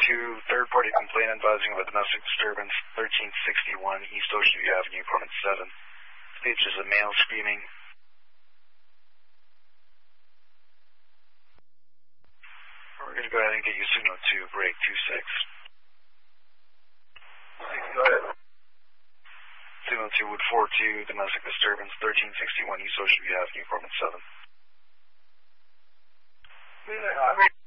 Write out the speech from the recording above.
2, third-party complaint advising of a domestic disturbance, 1361 East Ocean View Avenue, apartment 7. Features a male screaming. We're going to go ahead and get you signal to break 26. Go ahead. Signal to Wood 42, domestic disturbance, 1361 East Ocean View Avenue, apartment 7.